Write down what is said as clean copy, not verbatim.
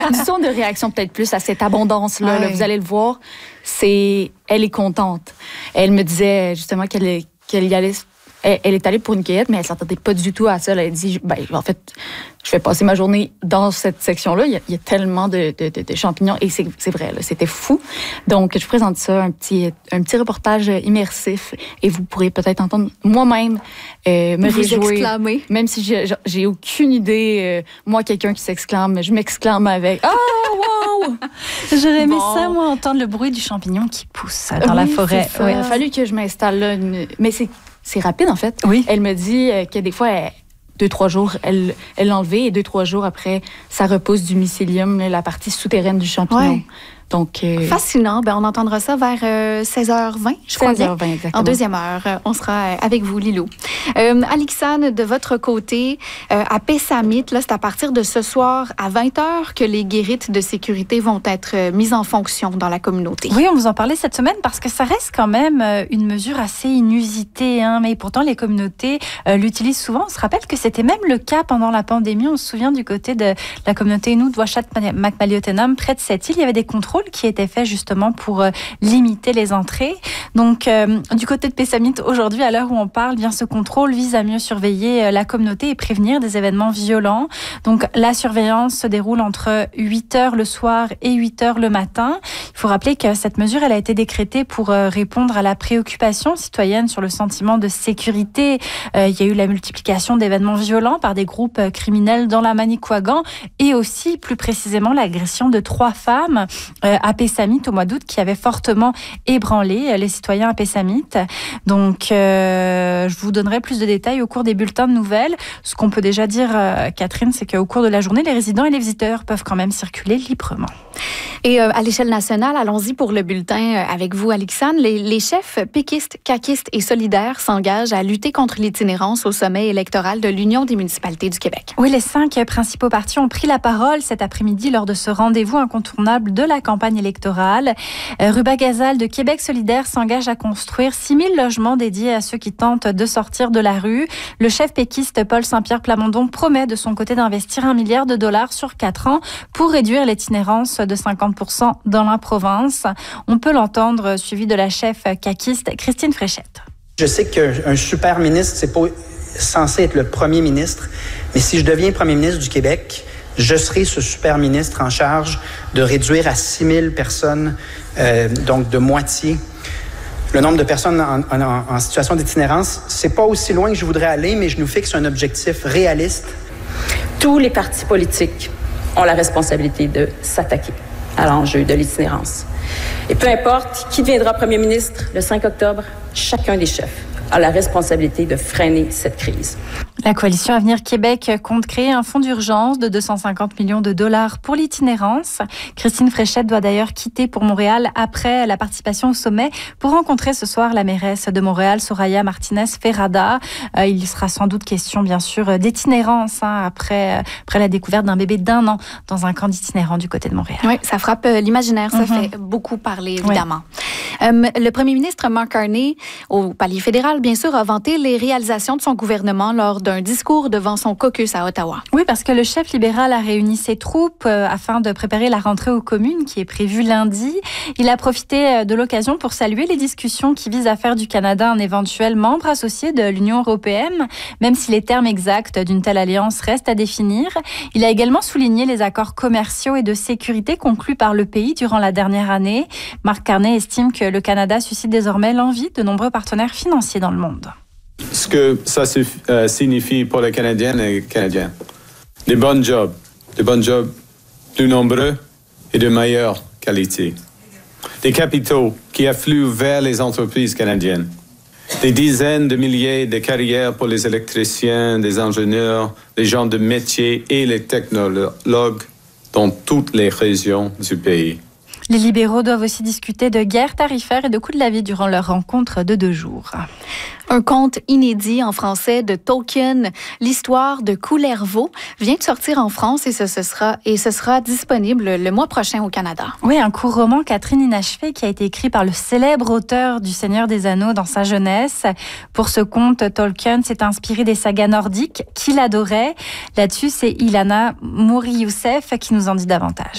du son de réaction peut-être plus à cette abondance-là. Ouais. Là, vous allez le voir, elle est contente. Elle me disait justement qu'elle y allait... Elle est allée pour une cueillette, mais elle ne s'attendait pas du tout à ça. Elle a dit, en fait, je vais passer ma journée dans cette section-là. Il y a tellement de champignons et c'est vrai, là, c'était fou. Donc, je présente ça, un petit reportage immersif et vous pourrez peut-être entendre moi-même me réjouir. Exclamer. Même si j'ai aucune idée, moi, quelqu'un qui s'exclame, je m'exclame avec « Oh, wow! » J'aurais aimé ça, moi, entendre le bruit du champignon qui pousse dans la forêt. Il a fallu que je m'installe là. Mais c'est rapide, en fait. Oui. Elle me dit que des fois, 2-3 jours, elle l'enlevait et 2-3 jours après, ça repousse du mycélium, la partie souterraine du champignon. Ouais. Donc, fascinant. On entendra ça vers 16h20, je crois bien. 16h20, exactement. En deuxième heure, on sera avec vous, Lilou. Alixane, de votre côté, à Pessamit, là, c'est à partir de ce soir à 20h que les guérites de sécurité vont être mises en fonction dans la communauté. Oui, on vous en parlait cette semaine parce que ça reste quand même une mesure assez inusitée, hein, mais pourtant les communautés l'utilisent souvent. On se rappelle que c'était même le cas pendant la pandémie. On se souvient du côté de la communauté Innu de Ouachat-Macmaliotenam, près de cette île, il y avait des contrôles qui étaient faits justement pour limiter les entrées. Donc, du côté de Pessamit, aujourd'hui, à l'heure où on parle, bien ce contrôle vise à mieux surveiller la communauté et prévenir des événements violents. Donc, la surveillance se déroule entre 8h le soir et 8h le matin. Il faut rappeler que cette mesure, elle a été décrétée pour répondre à la préoccupation citoyenne sur le sentiment de sécurité. Il y a eu la multiplication d'événements violents par des groupes criminels dans la Manicouagan et aussi, plus précisément, l'agression de 3 femmes à Pessamit au mois d'août qui avait fortement ébranlé les citoyens à Pessamit. Donc, je vous donnerai plus de détails au cours des bulletins de nouvelles. Ce qu'on peut déjà dire, Catherine, c'est qu'au cours de la journée, les résidents et les visiteurs peuvent quand même circuler librement. Et à l'échelle nationale, allons-y pour le bulletin avec vous, Alixane. Les chefs péquistes, caquistes et solidaires s'engagent à lutter contre l'itinérance au sommet électoral de l'Union des municipalités du Québec. Oui, les 5 principaux partis ont pris la parole cet après-midi lors de ce rendez-vous incontournable de la campagne électorale. Ruba Gazal de Québec solidaire s'engage à construire 6 000 logements dédiés à ceux qui tentent de sortir de la rue. Le chef péquiste Paul Saint-Pierre Plamondon promet de son côté d'investir $1 milliard sur 4 ans pour réduire l'itinérance de 50% dans la province. On peut l'entendre, suivi de la chef caquiste Christine Fréchette. Je sais qu'un super ministre, c'est pas censé être le premier ministre, mais si je deviens premier ministre du Québec, je serai ce super ministre en charge de réduire à 6 000 personnes, donc de moitié, le nombre de personnes en situation d'itinérance. C'est pas aussi loin que je voudrais aller, mais je nous fixe un objectif réaliste. Tous les partis politiques ont la responsabilité de s'attaquer à l'enjeu de l'itinérance. Et peu importe qui deviendra premier ministre le 5 octobre, chacun des chefs a la responsabilité de freiner cette crise. La coalition Avenir Québec compte créer un fonds d'urgence de $250 millions pour l'itinérance. Christine Fréchette doit d'ailleurs quitter pour Montréal après la participation au sommet pour rencontrer ce soir la mairesse de Montréal, Soraya Martinez-Ferrada. Il sera sans doute question, bien sûr, d'itinérance après la découverte d'un bébé d'1 an dans un camp d'itinérants du côté de Montréal. Oui, ça frappe l'imaginaire, ça fait beaucoup parler, évidemment. Oui. Le premier ministre Mark Carney, au palier fédéral, bien sûr, a vanté les réalisations de son gouvernement lors d'un discours devant son caucus à Ottawa. Oui, parce que le chef libéral a réuni ses troupes afin de préparer la rentrée aux communes qui est prévue lundi. Il a profité de l'occasion pour saluer les discussions qui visent à faire du Canada un éventuel membre associé de l'Union européenne, même si les termes exacts d'une telle alliance restent à définir. Il a également souligné les accords commerciaux et de sécurité conclus par le pays durant la dernière année. Mark Carney estime que le Canada suscite désormais l'envie de nombreux partenaires financiers dans le monde. Ce que ça signifie pour les Canadiennes et Canadiens. Des bons jobs plus nombreux et de meilleure qualité. Des capitaux qui affluent vers les entreprises canadiennes. Des dizaines de milliers de carrières pour les électriciens, les ingénieurs, les gens de métier et les technologues dans toutes les régions du pays. Les libéraux doivent aussi discuter de guerre tarifaire et de coût de la vie durant leur rencontre de 2 jours. Un conte inédit en français de Tolkien, l'histoire de Kullervo, vient de sortir en France et ce sera disponible le mois prochain au Canada. Oui, un court roman, Catherine inachevé, qui a été écrit par le célèbre auteur du Seigneur des Anneaux dans sa jeunesse. Pour ce conte, Tolkien s'est inspiré des sagas nordiques qu'il adorait. Là-dessus, c'est Ilana Mouri-Youssef qui nous en dit davantage.